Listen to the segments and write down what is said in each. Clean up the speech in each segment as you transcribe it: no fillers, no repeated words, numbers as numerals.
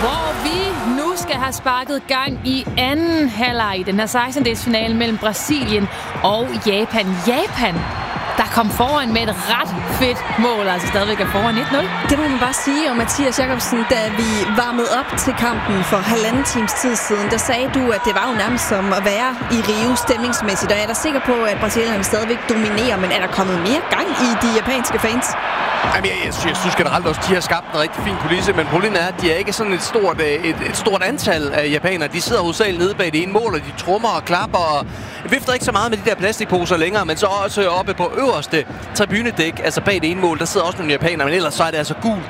Hvor vi nu skal have sparket gang i anden halvleg i den her 16-delsfinale mellem Brasilien og Japan. Japan, der kom foran med et ret fedt mål, altså stadigvæk er foran 1-0. Det må man bare sige, og Mathias Jakobsen, da vi varmede op til kampen for halvanden times tid siden, der sagde du, at det var jo nærmest som at være i Rio stemningsmæssigt, og jeg er da sikker på, at Brasilien stadigvæk dominerer, men er der kommet mere gang i de japanske fans? Jamen, jeg synes generelt også, at de har skabt en rigtig fin kulisse, men problemet er, at de er ikke sådan et stort antal af japanere. De sidder hovedsageligt nede bag det ene mål, og de trommer og klapper og vifter ikke så meget med de der plastikposer længere, men så også oppe på øverste tribunedæk, altså bag det ene mål, der sidder også nogle japanere, men ellers så er det altså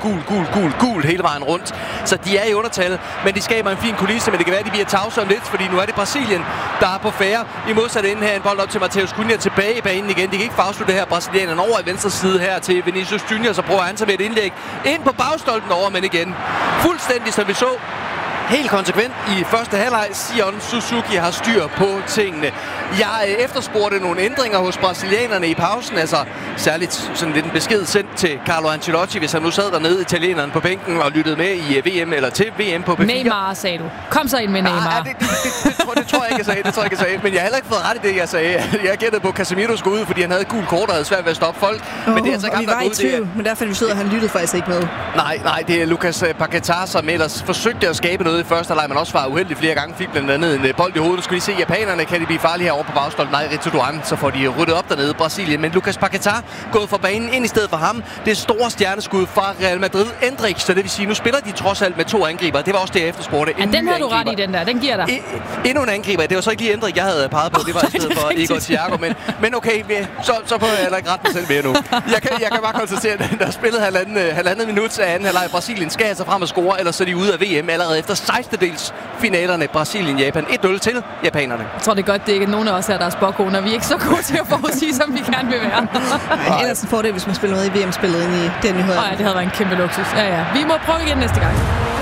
gul hele vejen rundt. Så de er i undertal, men de skaber en fin kulisse, men det kan være, at de bliver tavse om lidt, fordi nu er det Brasilien, der er på færre. I modsat ende her en bold op til Matheus Cunha tilbage i banen igen. De kan ikke få afslutte det her brasilianerne over i venstre side her til Vinicius Junior, så prøver han sig med et indlæg ind på bagstolpen over, men igen fuldstændig som vi så. Helt konsekvent i første halvleg. Sion Suzuki har styr på tingene. Jeg efterspurgte nogle ændringer hos brasilianerne i pausen. Altså særligt sådan lidt en besked sendt til Carlo Ancelotti, hvis han nu sad dernede, italieneren på bænken og lyttede med i VM eller til VM på P4. Neymar, sagde du. Kom så ind med Neymar. Det tror jeg ikke, jeg sagde. Men jeg har heller ikke fået ret i det, jeg sagde. Jeg gættede på, at Casemiro skulle ud, fordi han havde et gult kort og havde svært ved at stoppe folk. Men det er altså ikke ham, der var i tvivl, men derfor vi stod, og han lyttede faktisk ikke med. Nej, det er Lucas Paquetá, som ellers forsøgte at skabe noget i første halvleg, men også var uheldig flere gange. Fik blandt andet en bold i hovedet. Nu skal vi se, japanerne kan de blive farlige herovre på bagstolpen. Nej, Rito Duan, så får de ryddet op dernede i Brasilien. Men Lucas Paquetá gået fra banen ind i stedet for ham. Det store stjerneskud fra Real Madrid. Endrich, så det vil sige, nu spiller de trods alt med 2 angriber. Det var også det, jeg efterspurgte. Ja, den har du ret i, den der. Den giver dig. Endnu en angriber. Det var så ikke lige Endrich, jeg havde peget på. Det var i stedet for Igor Thiago. Men okay, så får jeg heller ikke ret mig selv mere nu. Jeg kan bare konstatere, at der er spillet halvandet minut af anden halvleg. Brasilien skal altså frem og score, ellers så er de ude af VM allerede efter 16-dels finalerne Brasilien-Japan. 1-0 til japanerne. Jeg tror, det er godt, det ikke er nogen af os her, der er spåkoner. Vi er ikke så gode til at forudsige, som vi gerne vil være. Ellers en fordel, hvis man spiller noget i VM-spillet ind i den nyhed. Ja, det havde været en kæmpe luksus. Ja. Vi må prøve igen næste gang.